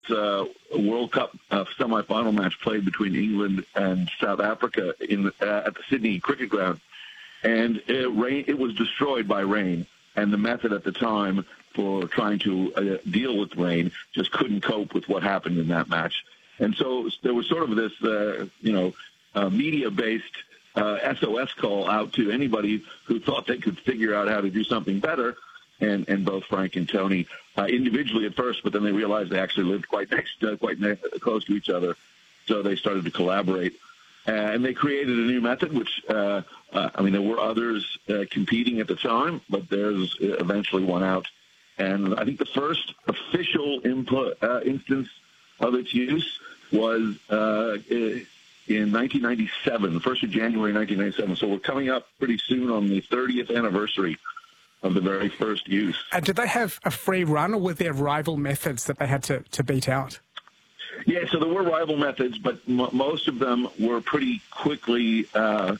World Cup semi-final match played between England and South Africa at the Sydney Cricket Ground, and it was destroyed by rain. And the method at the time for trying to deal with rain just couldn't cope with what happened in that match. And so there was sort of this, media-based SOS call out to anybody who thought they could figure out how to do something better. And both Frank and Tony individually at first, but then they realized they actually lived quite close to each other. So they started to collaborate. And they created a new method, which, there were others competing at the time, but theirs eventually won out. And I think the first official instance of its use was in 1997, the 1st of January 1997. So we're coming up pretty soon on the 30th anniversary of the very first use. And did they have a free run, or were there rival methods that they had to beat out? Yeah, so there were rival methods, but most of them were pretty quickly gotten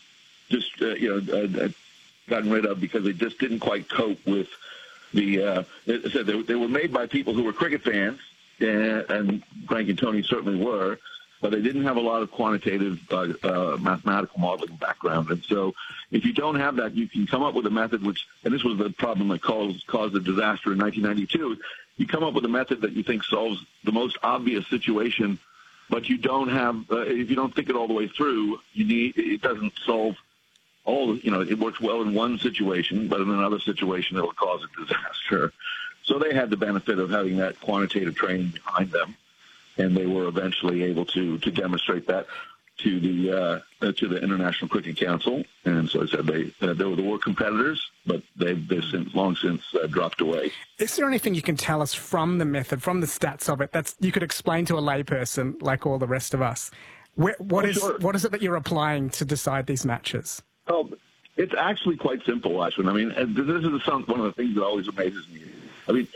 rid of because they just didn't quite cope with the. They were made by people who were cricket fans, and Frank and Tony certainly were, but they didn't have a lot of quantitative mathematical modeling background. And so if you don't have that, you can come up with a method which, and this was the problem that caused the disaster in 1992, you come up with a method that you think solves the most obvious situation, but you don't have, if you don't think it all the way through, it doesn't solve all, it works well in one situation, but in another situation it will cause a disaster. So they had the benefit of having that quantitative training behind them, and they were eventually able to demonstrate that to the International Cricket Council. And so I said there were competitors, but they've long since dropped away. Is there anything you can tell us from the method, from the stats of it, that you could explain to a layperson like all the rest of us? What is it that you're applying to decide these matches? Oh, it's actually quite simple, Ashwin. I mean, this is one of the things that always amazes me. I mean,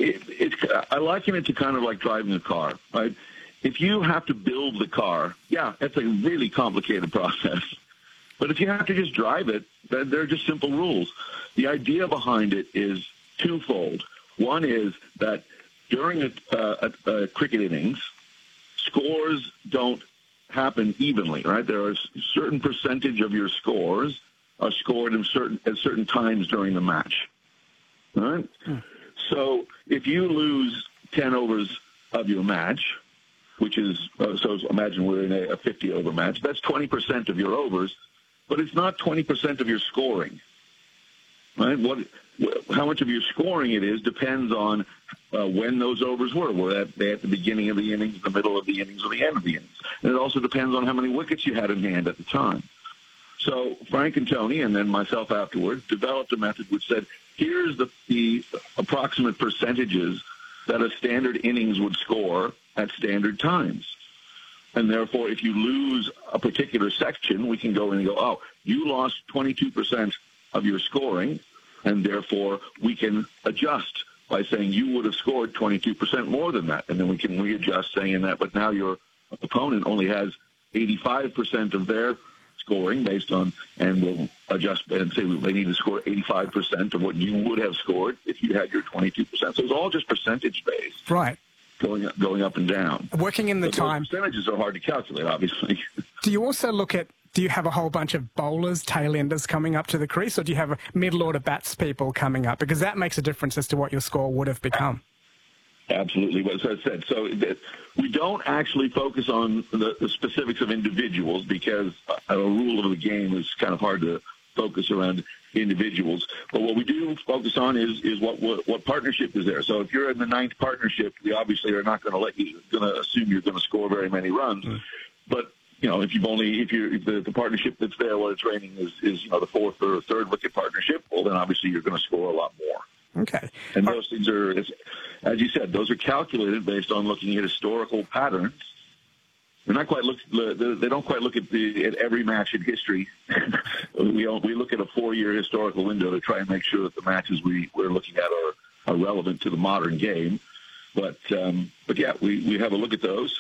I liken it to kind of like driving a car, right? If you have to build the car, yeah, it's a really complicated process. But if you have to just drive it, then they're just simple rules. The idea behind it is twofold. One is that during a cricket innings, scores don't happen evenly, right? There are a certain percentage of your scores are scored at certain times during the match, right? So if you lose 10 overs of your match, which is, so imagine we're in a 50-over match, that's 20% of your overs, but it's not 20% of your scoring, right? How much of your scoring it is depends on when those overs were. Were they at the beginning of the innings, the middle of the innings, or the end of the innings? And it also depends on how many wickets you had in hand at the time. So Frank and Tony, and then myself afterwards, developed a method which said, here's the approximate percentages that a standard innings would score at standard times. And therefore, if you lose a particular section, we can go in and go, oh, you lost 22% of your scoring, and therefore we can adjust by saying you would have scored 22% more than that. And then we can readjust saying that, but now your opponent only has 85% of their scoring based on, and we'll adjust and say they need to score 85% of what you would have scored if you had your 22%. So it's all just percentage-based. Right. Going up and down. Working in the time. Percentages are hard to calculate, obviously. Do you also do you have a whole bunch of bowlers, tail-enders coming up to the crease, or do you have middle-order bats people coming up? Because that makes a difference as to what your score would have become. Absolutely, as I said. So we don't actually focus on the specifics of individuals because a rule of the game is kind of hard to focus around individuals. But what we do focus on is what partnership is there. So if you're in the ninth partnership, we obviously are not going to assume you're going to score very many runs. But if the partnership that's there while it's raining is the fourth or third wicket partnership, well then obviously you're going to score a lot more. Okay. And those things are, as you said, those are calculated based on looking at historical patterns. They're not quite they don't quite look at every match in history. We look at a 4-year historical window to try and make sure that the matches we're looking at are relevant to the modern game. But yeah, we have a look at those,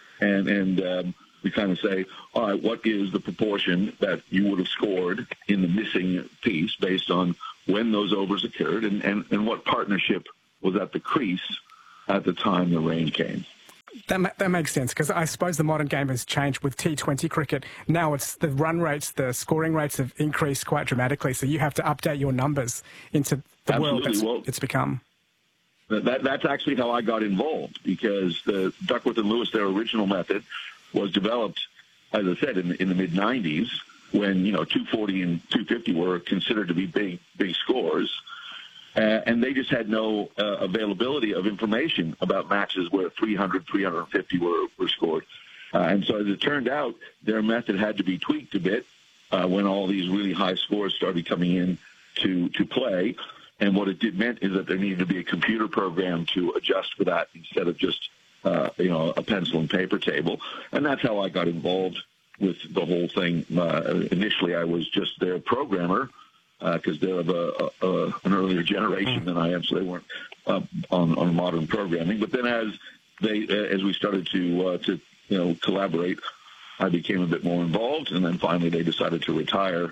and we kind of say, all right, what is the proportion that you would have scored in the missing piece based on when those overs occurred and what partnership was at the crease at the time the rain came. That makes sense, because I suppose the modern game has changed with T20 cricket. Now it's the run rates, the scoring rates have increased quite dramatically, so you have to update your numbers into the world it's become. That's actually how I got involved, because the Duckworth and Lewis, their original method, was developed, as I said, in the mid-'90s, when 240 and 250 were considered to be big scores. And they just had no availability of information about matches where 300, 350 were scored. And so as it turned out, their method had to be tweaked a bit when all these really high scores started coming in to play. And what it meant is that there needed to be a computer program to adjust for that instead of just, a pencil and paper table. And that's how I got involved with the whole thing. Initially, I was just their programmer, because they're of an earlier generation than I am, so they weren't on modern programming. But then as we started to collaborate, I became a bit more involved, and then finally they decided to retire,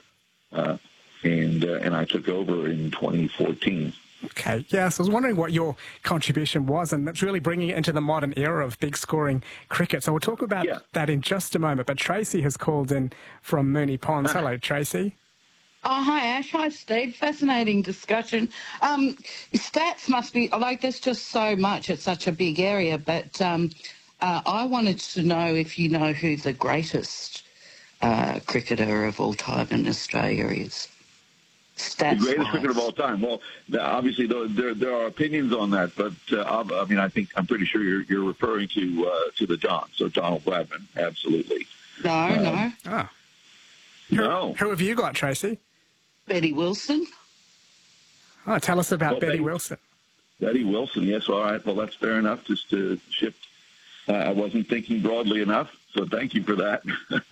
and I took over in 2014. Okay, yes, I was wondering what your contribution was, and that's really bringing it into the modern era of big scoring cricket. So we'll talk about that in just a moment. But Tracy has called in from Moonee Ponds. Hello, Tracy. Oh, hi, Ash. Hi, Steve. Fascinating discussion. Stats must be, there's just so much. It's such a big area. But I wanted to know if you know who the greatest cricketer of all time in Australia is. Stats-wise. The greatest cricketer of all time. Well, obviously, there are opinions on that. But, I'm pretty sure you're referring to the Don. So Donald Bradman, absolutely. No. No. Who have you got, Tracy? Betty Wilson. Oh, tell us about Betty Wilson. Betty Wilson, yes. All right. Well, that's fair enough just to shift. I wasn't thinking broadly enough, so thank you for that.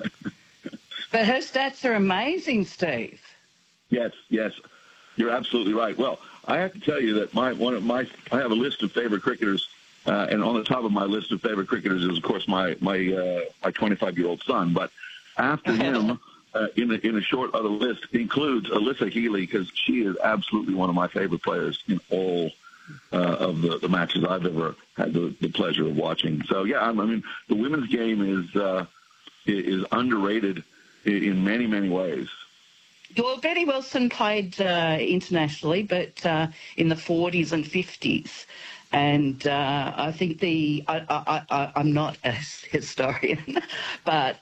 But her stats are amazing, Steve. Yes. You're absolutely right. Well, I have to tell you that I have a list of favorite cricketers, and on the top of my list of favorite cricketers is, of course, my 25-year-old son. But after him, in a short other list, includes Alyssa Healy, because she is absolutely one of my favorite players in all of the matches I've ever had the pleasure of watching. So, the women's game is underrated in many, many ways. Well, Betty Wilson played internationally, but in the 40s and 50s. And I think I'm not a historian, but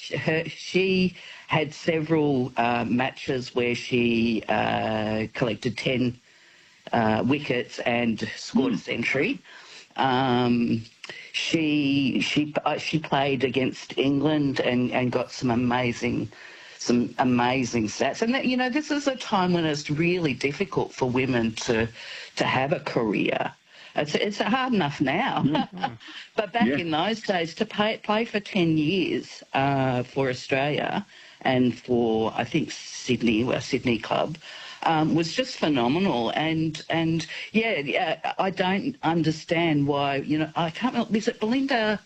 she had several matches where she collected 10 wickets and scored a century. She played against England and got some amazing stats. And this is a time when it's really difficult for women to have a career. It's hard enough now, but back in those days, to play for 10 years for Australia and for, I think, Sydney Club, was just phenomenal. And I don't understand why, I can't remember, is it Belinda?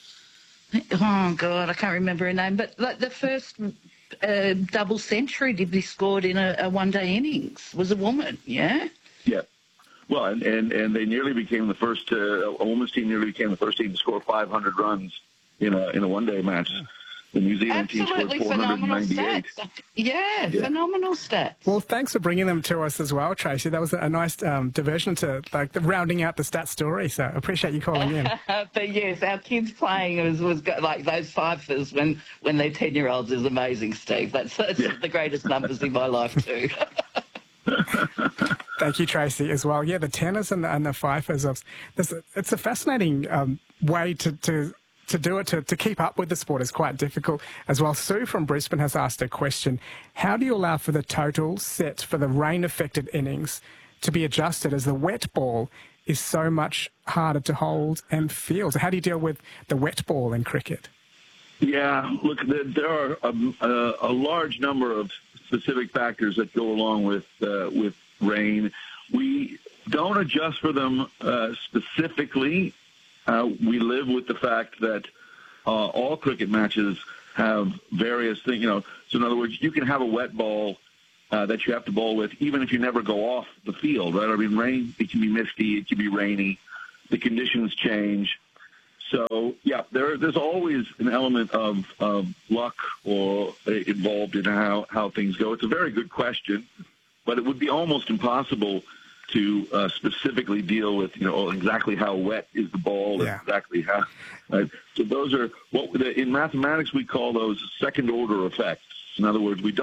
Oh, God, I can't remember her name, but the first double century to be scored in a one-day innings was a woman, yeah? Yeah. Well, and they nearly became the first. A women's team nearly became the first team to score 500 runs in a one-day match. The New Zealand team scored 498. Yeah, phenomenal stats. Well, thanks for bringing them to us as well, Tracy. That was a nice diversion to rounding out the stat story. So I appreciate you calling in. But yes, our kids playing was like those fifers when they're 10-year-olds is amazing, Steve. That's the greatest numbers in my life too. Thank you, Tracy, as well. Yeah, the tenors and the fifers. It's a fascinating way to do it, to keep up with the sport is quite difficult as well. Sue from Brisbane has asked a question. How do you allow for the total set for the rain-affected innings to be adjusted, as the wet ball is so much harder to hold and feel? So how do you deal with the wet ball in cricket? Yeah, look, there are a large number of specific factors that go along with rain. We don't adjust for them specifically. We live with the fact that all cricket matches have various things. So in other words, you can have a wet ball that you have to bowl with, even if you never go off the field, right? I mean, rain, it can be misty, it can be rainy. The conditions change. So, yeah, there's always an element of luck or involved in how things go. It's a very good question, but it would be almost impossible to specifically deal with, exactly how wet is the ball and exactly how. So those are in mathematics we call those second order effects. In other words, we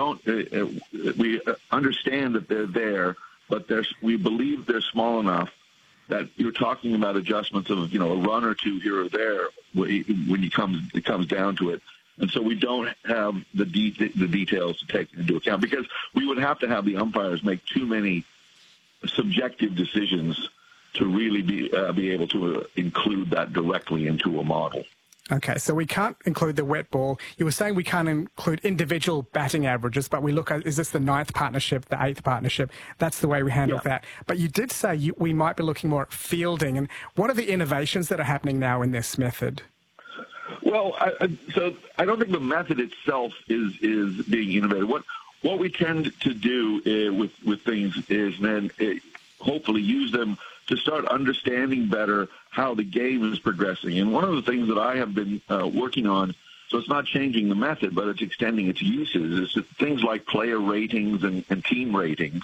understand that they're there, but we believe they're small enough that you're talking about adjustments of, a run or two here or there when it comes down to it. And so we don't have the details to take into account, because we would have to have the umpires make too many subjective decisions to really be able to include that directly into a model. Okay, so we can't include the wet ball. You were saying we can't include individual batting averages, but we look at, is this the 9th partnership, the 8th partnership? That's the way we handle that. But you did say we might be looking more at fielding. And what are the innovations that are happening now in this method? Well, so I don't think the method itself is being innovated. What we tend to do with things is then hopefully use them to start understanding better how the game is progressing. And one of the things that I have been working on, so it's not changing the method, but it's extending its uses, is things like player ratings and team ratings.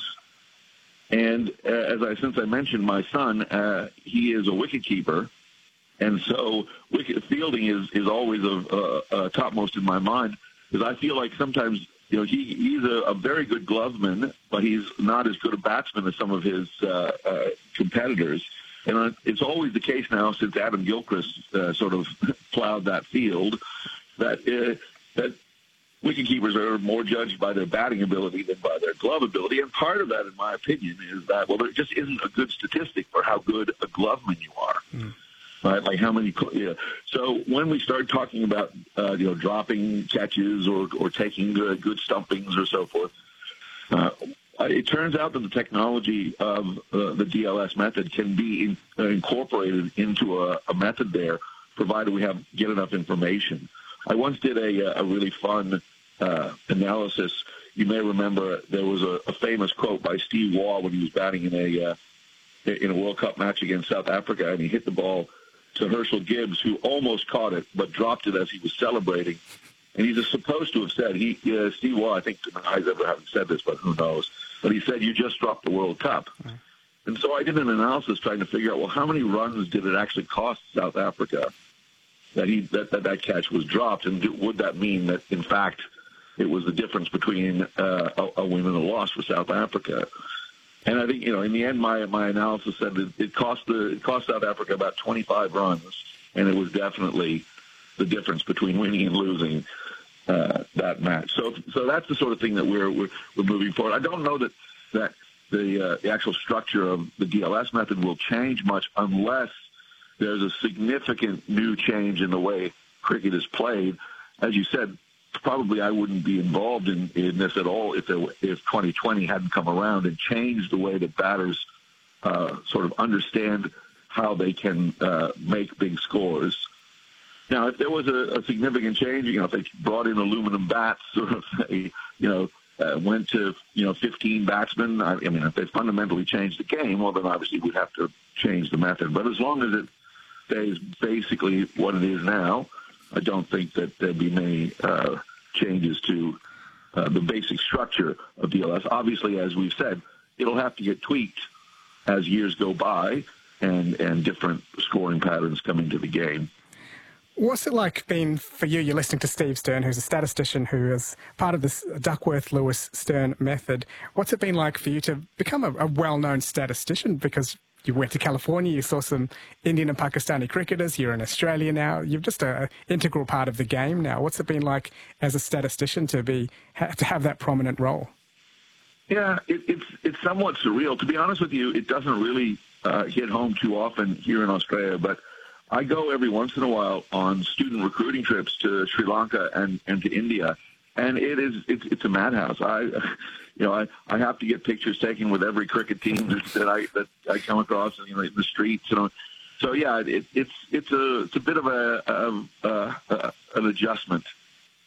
And since I mentioned my son, he is a wicketkeeper, and so fielding is always topmost in my mind, because I feel like sometimes he's a very good gloveman, but he's not as good a batsman as some of his competitors. And it's always the case now, since Adam Gilchrist sort of plowed that field, that wicketkeepers are more judged by their batting ability than by their glove ability. And part of that, in my opinion, is that, well, there just isn't a good statistic for how good a gloveman you are. Mm. Right, like how many. So when we start talking about dropping catches or taking good stumpings or so forth, it turns out that the technology of the DLS method can be incorporated into a method there, provided we get enough information. I once did a really fun analysis. You may remember there was a famous quote by Steve Waugh when he was batting in a World Cup match against South Africa, and he hit the ball to Herschel Gibbs, who almost caught it, but dropped it as he was celebrating. And he's supposed to have said, Steve Waugh, I think, denies ever having said this, but who knows. But he said, "You just dropped the World Cup." Mm-hmm. And so I did an analysis trying to figure out, well, how many runs did it actually cost South Africa that catch was dropped? And would that mean that, in fact, it was the difference between a win and a loss for South Africa? And I think, in the end, my analysis said that it cost South Africa about 25 runs, and it was definitely the difference between winning and losing that match. So that's the sort of thing that we're moving forward. I don't know that the actual structure of the DLS method will change much unless there's a significant new change in the way cricket is played. As you said, probably I wouldn't be involved in this at all if 2020 hadn't come around and changed the way that batters sort of understand how they can make big scores. Now, if there was a significant change, if they brought in aluminum bats, or went to 15 batsmen, if they fundamentally changed the game, well, then obviously we'd have to change the method. But as long as it stays basically what it is now, I don't think that there'd be many changes to the basic structure of DLS. Obviously, as we've said, it'll have to get tweaked as years go by and different scoring patterns come into the game. What's it like being for you? You're listening to Steve Stern, who's a statistician who is part of this Duckworth-Lewis-Stern method. What's it been like for you to become a well-known statistician? Because you went to California, you saw some Indian and Pakistani cricketers, you're in Australia now, you're just an integral part of the game now. What's it been like as a statistician to have that prominent role? Yeah, it's somewhat surreal. To be honest with you, it doesn't really hit home too often here in Australia, but I go every once in a while on student recruiting trips to Sri Lanka and to India, and it's a madhouse. I have to get pictures taken with every cricket team that I come across, in the streets. So yeah, it's a bit of an adjustment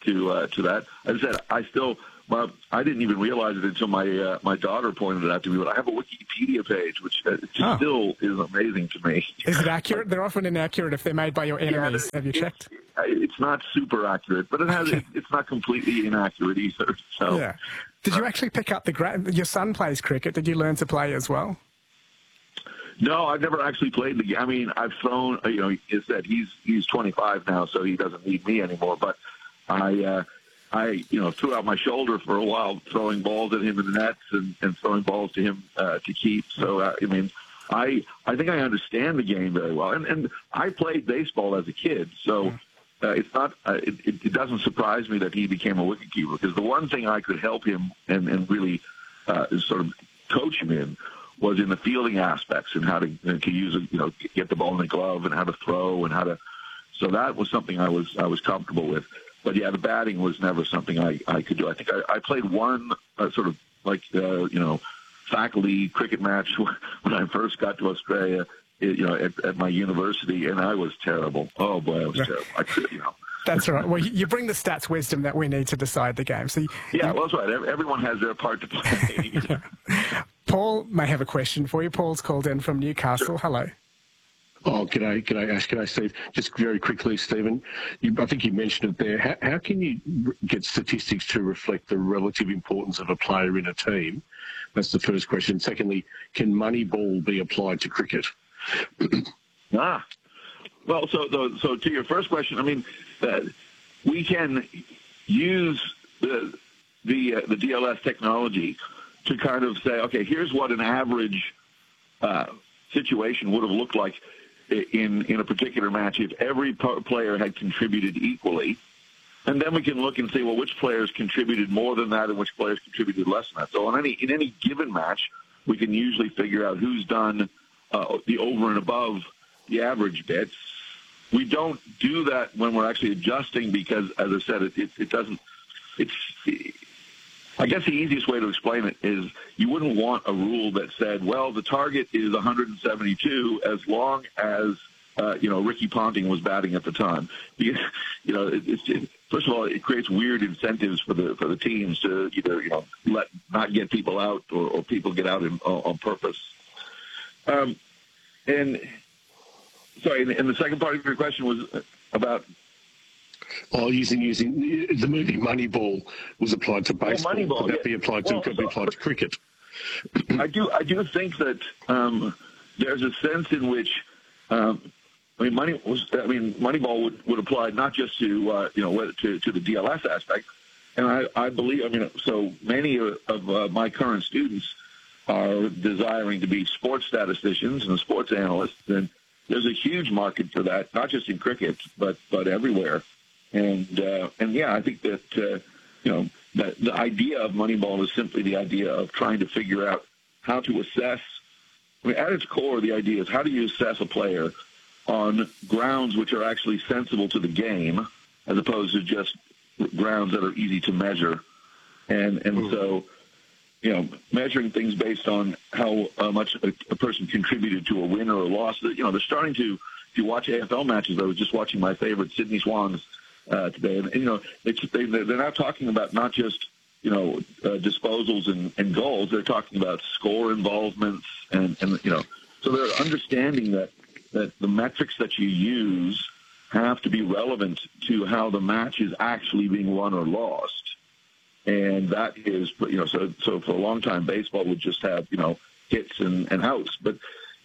to that. As I said, I didn't even realize it until my daughter pointed it out to me. But I have a Wikipedia page, which still is amazing to me. Is it accurate? They're often inaccurate if they're made by your enemies. Have you checked? It's not super accurate, but it's not completely inaccurate either. So yeah. Did you actually pick up your son plays cricket? Did you learn to play as well? No, I've never actually played the game. I mean, I've thrown. Is that he's 25 now, so he doesn't need me anymore. But I threw out my shoulder for a while, throwing balls at him in the nets and throwing balls to him to keep. So I think I understand the game very well, and I played baseball as a kid, so it's not. It doesn't surprise me that he became a wicketkeeper, because the one thing I could help him and really sort of coach him in was in the fielding aspects and how to use get the ball in the glove and how to throw and how to. So that was something I was comfortable with. But yeah, the batting was never something I could do. I think I played one sort of faculty cricket match when I first got to Australia, at my university, and I was terrible. Oh boy, I was terrible. I could, That's right. Well, you bring the stats wisdom that we need to decide the game. So well, that's right. Everyone has their part to play. Paul may have a question for you. Paul's called in from Newcastle. Sure. Hello. Oh, g'day Ash, g'day Steve. Just very quickly, Stephen, I think you mentioned it there. How can you get statistics to reflect the relative importance of a player in a team? That's the first question. Secondly, can Moneyball be applied to cricket? Well, so to your first question, I mean, we can use the DLS technology to kind of say, okay, here's what an average situation would have looked like in a particular match if every player had contributed equally. And then we can look and see, well, which players contributed more than that and which players contributed less than that. So in any given match, we can usually figure out who's done the over and above the average bits. We don't do that when we're actually adjusting because, as I said, it doesn't. I guess the easiest way to explain it is you wouldn't want a rule that said, well, the target is 172 as long as Ricky Ponting was batting at the time. Because first of all, it creates weird incentives for the teams to either not get people out or people get out on purpose. And the second part of your question was about. Oh, using the movie Moneyball was applied to baseball. Moneyball, could that be applied to cricket? I do think that there's a sense in which Moneyball would apply not just to to the DLS aspect, and I believe so many of my current students are desiring to be sports statisticians and sports analysts, and there's a huge market for that, not just in cricket but everywhere. And I think that that the idea of Moneyball is simply the idea of trying to figure out how to assess. At its core, the idea is how do you assess a player on grounds which are actually sensible to the game, as opposed to just grounds that are easy to measure, and so measuring things based on how much a person contributed to a win or a loss. They're starting to. If you watch AFL matches, I was just watching my favorite Sydney Swans today, and they're now talking about not just disposals and goals. They're talking about score involvements, and so they're understanding that the metrics that you use have to be relevant to how the match is actually being won or lost, and that is so for a long time baseball would just have hits and outs, but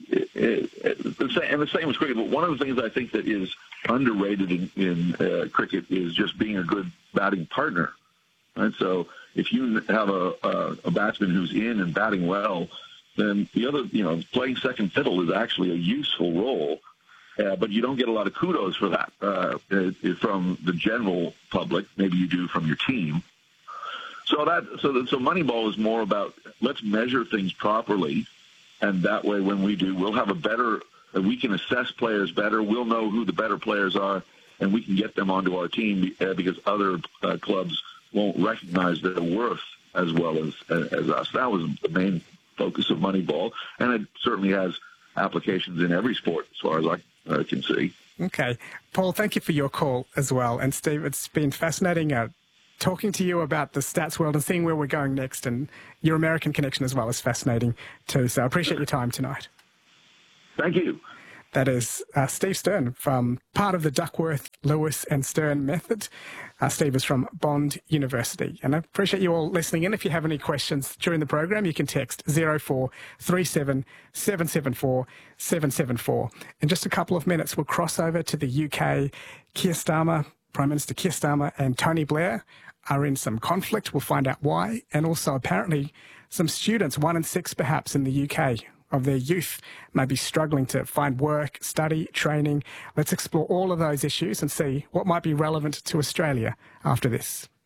the same as cricket. But one of the things I think that is underrated in cricket is just being a good batting partner. Right? So if you have a batsman who's in and batting well, then the other, playing second fiddle is actually a useful role, but you don't get a lot of kudos for that from the general public. Maybe you do from your team. So Moneyball is more about let's measure things properly, and that way when we do, we'll have we can assess players better. We'll know who the better players are, and we can get them onto our team because other clubs won't recognize their worth as well as us. That was the main focus of Moneyball, and it certainly has applications in every sport as far as I can see. Okay. Paul, thank you for your call as well. And Steve, it's been fascinating talking to you about the stats world and seeing where we're going next. And your American connection as well is fascinating too. So I appreciate your time tonight. Thank you. That is Steve Stern, from part of the Duckworth, Lewis and Stern method. Steve is from Bond University. And I appreciate you all listening in. If you have any questions during the program, you can text 0437 774 774. In just a couple of minutes, we'll cross over to the UK. Keir Starmer, Prime Minister Keir Starmer and Tony Blair are in some conflict. We'll find out why. And also apparently some students, 1 in 6 perhaps in the UK, of their youth may be struggling to find work, study, training. Let's explore all of those issues and see what might be relevant to Australia after this.